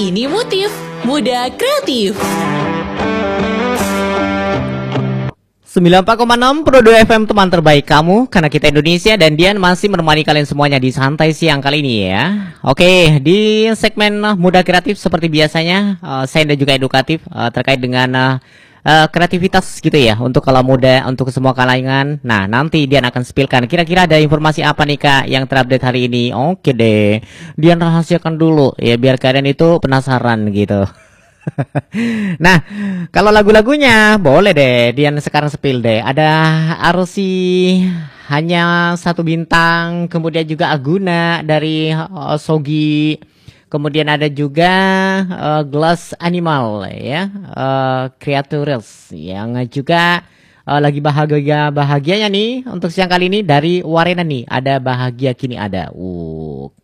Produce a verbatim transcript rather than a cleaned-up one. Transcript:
Ini Motif Muda Kreatif. sembilan puluh empat koma enam Pro dua F M, teman terbaik kamu, karena kita Indonesia, dan Dian masih menemani kalian semuanya di santai siang kali ini ya. Oke, di segmen Muda Kreatif seperti biasanya, uh, saya dan juga edukatif uh, terkait dengan uh, uh, kreativitas gitu ya, untuk kalau muda, untuk semua kalangan. Nah, nanti Dian akan spillkan kira-kira ada informasi apa nih Kak yang terupdate hari ini. Oke deh, Dian rahasiakan dulu ya, biar kalian itu penasaran gitu. Nah, kalau lagu-lagunya boleh deh Dian sekarang spill deh. Ada Arosi, Hanya Satu Bintang, kemudian juga Aguna dari uh, Sogi, kemudian ada juga uh, Glass Animal ya, uh, Creatures yang juga uh, lagi bahagia bahagianya nih untuk siang kali ini dari Warena nih. Ada Bahagia Kini Ada. Uh.